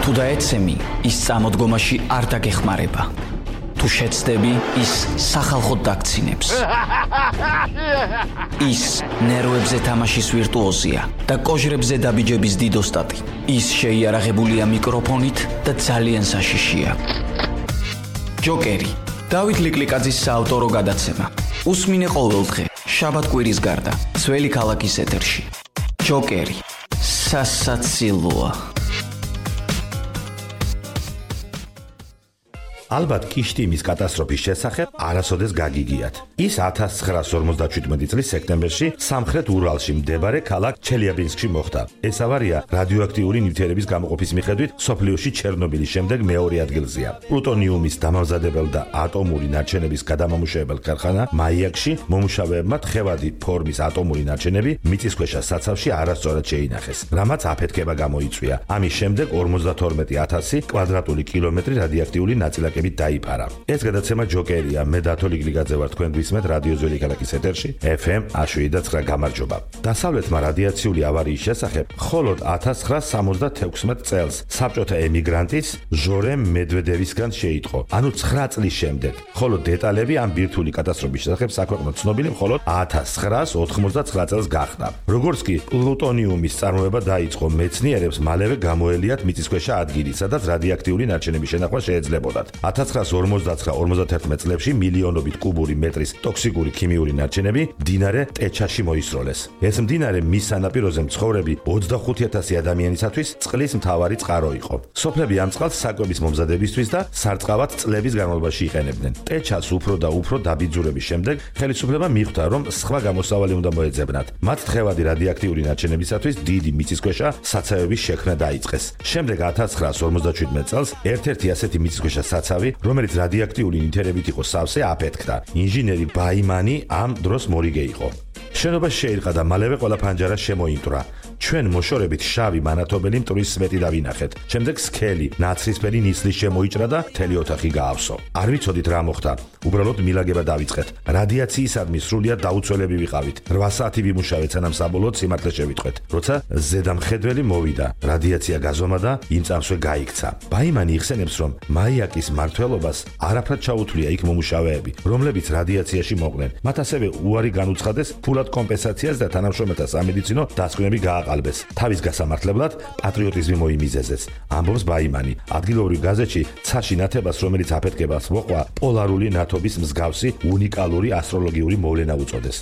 თუ დაეცემი, ის წამოდგომაში არ დაგეხმარება. თუ შეცდები, ის სახალხოდ დაგცინებს. ის ნერვებზე თამაშის ვირტუოზია და კოჟრებზე დაბიჯების დიდოსტატი. ის შეიარაღებულია მიკროფონით და ძალიან საშიშია. ჯოკერი, დავით ლიკლიკაძის საავტორო გადაცემა. უსმინე ყოველდღე, შაბათ-კვირის გარდა, ძველი ქალაქის ეთერში. ჯოკერი, სასაცილოა. ალბათ კიშტიმის კატასტროფის შესახებ არასოდეს გაგიგიათ. ის 1957 წლის სექტემბერში სამხრეთ ურალში მდებარე ქალაქ ჩელიაბინსკში მოხდა. ეს ავარია რადიოაქტიური ნივთიერების გამოყოფის მიხედვით სოფლიოში ჩერნობილის შემდეგ მეორე ადგილზეა. პლუტონიუმის დამამზადებელ და ატომური ნარჩენების გადამამუშავებელ ქარხანა მაიაკში მომუშავეებმა თხევადი ფორმის ატომური ნარჩენები მიწისქვეშა საცავში არასწორად შეინახეს, რამაც აფეთქება გამოიწვია. ამის შემდეგ 52,000 კვადრატული კილომეტრი რადიოაქტიული ნაწილაკი დაიფარა. ეს გადაცემა ჯოკერია, მე დათო ლიკლიკაძე ვარ, თქვენ გვისმენთ რადიო ძველი ქალაქის ეთერში FM 107.9 გამარჯობა. დასავლეთმა რადიაციული ავარიის შესახებ მხოლოდ 1976 წელს საბჭოთა ემიგრანტის ჟორემ მედვედევისგან შეიტყო, ანუ 9 წლის შემდეგ. ხოლო დეტალები ამ ბირთვული კატასტროფის შესახებ საქვეყნოდ ცნობილი მხოლოდ 1989 წელს გახდა. როგორც კი პლუტონიუმის წარმოება დაიწყო, მეცნიერებს მალევე გამოელიათ მიწისქვეშა ადგილი, სადაც რადიოაქტიული ნარჩენების შენახვა შეეძლებოდათ. 1959-51 წლებში მილიონობით კუბური მეტრის ტოქსიკური ქიმიური ნარჩენები მდინარე ტეჩაში მოისროლეს. ეს მდინარე მის სანაპიროზე მცხოვრები 25,000 ადამიანისათვის წყლის მთავარი წყარო იყო. სოფლები ამ წყალს საკვების მომზადებისთვის და სარწყავად წლების განმავლობაში იყენებდნენ. ტეჩას უფრო და უფრო დაბიძურების შემდეგ ხელისუფლება მიხვდა, რომ სხვა გამოსავალი უნდა მოეძებნათ. მათ თხევადი რადიოაქტიური ნარჩენებისათვის დიდი მიწისქვეშა საცავების შექმნა დაიწყეს. შემდეგ 1957 წელს ერთ-ერთი ასეთი მიწისქვეშა საცავი, რომელიც რადიოაქტიული ნივთიერებით იყო სავსე, აფეთქდა. ინჟინერი ბაიმანი ამ დროს მორიგე იყო. შენობა შეირყა და მალევე ყველა ფანჯარა შემოიმტვრა. ჩვენ მოშორებით შავი მანათობელი მტვრის სვეტი დავინახეთ. შემდეგ სქელი, ნაცრისფერი ნისლი შემოიჭრა და მთელი ოთახი გაავსო. არ ვიცოდით რა მოხდა. უბრალოდ მილაგება დავიწყეთ. რადიაციისადმი სრულიად დაუცველები ვიყავით. 8 საათი ვიმუშავეთ, სანამ საბოლოოდ სიმართლე შევიტყვეთ. როცა ზედამხედველი მოვიდა, რადიაცია გაზომა და იმ წამსვე გაიქცა. ბაიმანი იხსენებს, რომ მაიაკის მმართველობას არაფრად ჩაუთვლია იქ მომუშავეები, რომლებიც რადიაციაში მოყვნენ. მათ ასევე უარი განუცხადეს ფულად კომპენსაციას და თანამშრომელთა სამედიცინო დასკვნები გააყალბეს. თავის გასამართლებლად პატრიოტიზმი მოიმიზეზეს. ამბობს ბაიმანი, ადგილობრივ გაზეთში ცაში ნათებას, რომელიც აფეთქებას მოყვა, პოლარული ნათობის მსგავსი უნიკალური ასტროლოგიური მოვლენა უწოდეს.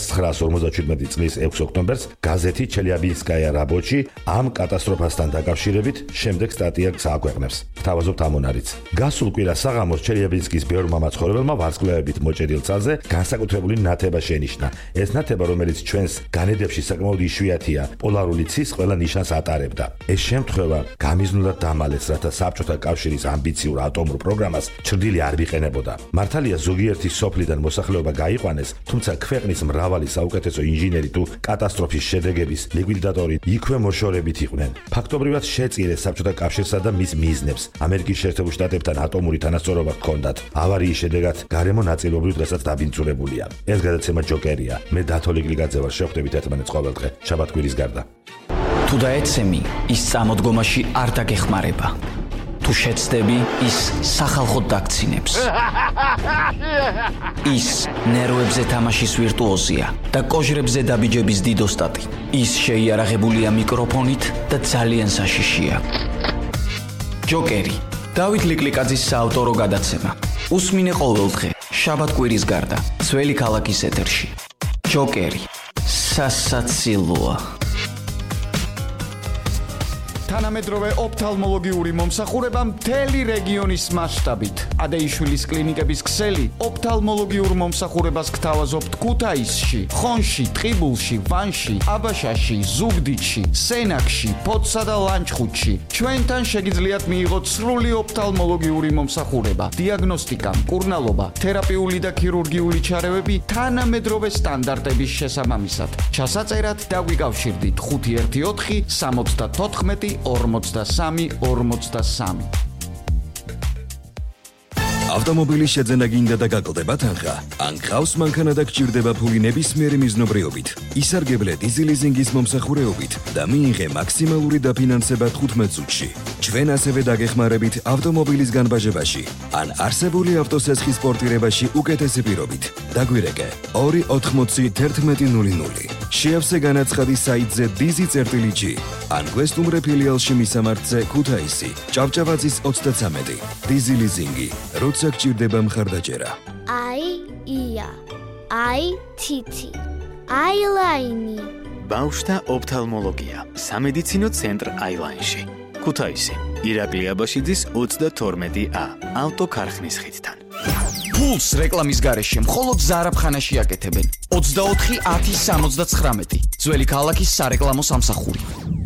1957 წლის 6 ოქტომბერს გაზეთი ჩელიაბინსკაია რაბოჩი ამ კატასტროფასთან დაკავშირებით შემდეგ სტატიას აქვეყნებს. გთავაზობთ ამონარიც. გასულ კვირას საღამოს ჩელიაბინსკის ბევრმა მაცხოვრებელმა ვარსკვლავებით მოჭედილ ცალზე განსაკუთრებული ნათება შენიშნა. ეს ნათება, რომელიც ჩვენს განედებში საკმაოდ იშვიათია, პოლარული ცის ყველა ნიშანს ატარებდა. ეს შემთხვევა გამიზნულად დამალეს, რათა საბჭოთა კავშირის ამბიციურ ატომურ პროგრამას ჩრდილი არ ვიყენებოდა. მართალია ზოგიერთი სოფლიდან მოსახლეობა გაიყვანეს, თუმცა ქვეყნის მრავალი საუკეთესო ინჟინერი თუ კატასტროფის შედეგების ლიკვიდატორი იქვე მოშორებით იყვნენ. ფაქტობრივად შეწირეს საბჭოთა კავშირსა და მის მიზნებს. ამერიკის შეერთებულ შტატებთან ატომური თანასწორობა ჰქონდათ. ავარიის შედეგად გარემო ნაწილობრივ დღესაც დაბინძურებულია. ეს გადაცემა ჯოკერია. მე დათო ლიკლიკაძე ვარ, შევხვდებით ერთმანეთს ყოველდღე, შაბათ-კვირის გარდა. თუ დაეცემი, ის წამოდგომაში არ დაგეხმარება. თუ შეცდები, ის სახალხოდ დაგცინებს. ის ნერვებზე თამაშის ვირტუოზია და კოჟრებზე დაბიჯების დიდოსტატი. ის შეიარაღებულია მიკროფონით და ძალიან საშიშია. ჯოკერი, დავით ლიკლიკაძის საავტორო გადაცემა. უსმინე ყოველდღე, შაბათ-კვირის გარდა, ძველი ქალაქის ეთერში. ჯოკერი, სასაცილოა. თანამედროვე ოფთალმოლოგიური მომსახურება მთელი რეგიონის მასშტაბით. ადეიშვილის კლინიკების ქსელი ოფთალმოლოგიურ მომსახურებას გთავაზობთ ქუთაისში, ხონში, ტყიბულში, ვანში, აბაშაში, ზუგდიდში, სენაკში, ფოთსა და ლანჩხუთში. ჩვენთან შეგიძლიათ მიიღოთ სრული ოფთალმოლოგიური მომსახურება, დიაგნოსტიკა, მკურნალობა, თერაპიული და ქირურგიული ჩარევები თანამედროვე სტანდარტების შესაბამისად. ჩასაწერად დაგვიკავშირდით 514 74 43 43. ავტომობილის შეძენა გინდა და გაკლდება თანხა. ან გყავს მანქანა და გჭირდება ფული ნებისმიერი მიზნობრიობით. ისარგებლე დიზელიზინგის მომსახურეობით და მიიღე მაქსიმალური დაფინანსება 15 წუთში. ჩვენ ასევე დაგეხმარებით ავტომობილის განბაჟებაში ან არსებული ავტოსესხის პორტირებაში უკეთესი პირობით. დაგვირეკე 2801100. შეავსე განაცხადი საიტზე dizi.g ან გვესტუმრე ფილიალში მისამართზე ქუთაისი, ჭავჭავაძის 33. Dizi ლიზინგი, როცა გჭირდება მხარდაჭერა. ია, თითი, აილაინი. ბავშვთა ოფთალმოლოგია, სამედიცინო ცენტრ აილაინში. ქუთაისი, ირაკლი აბაშიძის 32A, ავტოქარხნის ხიდთან. ფულს რეკლამის გარეშე მხოლოდ ზარაფხანაში აკეთებენ. 24-10-79, ძველი ქალაქის სარეკლამო სამსახური.